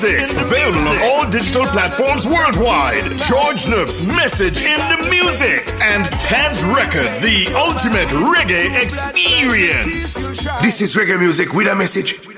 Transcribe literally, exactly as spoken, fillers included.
music. Available on all digital platforms worldwide. George Nook's Message in the Music. And Tad's Record, the ultimate reggae experience. This is reggae music with a message.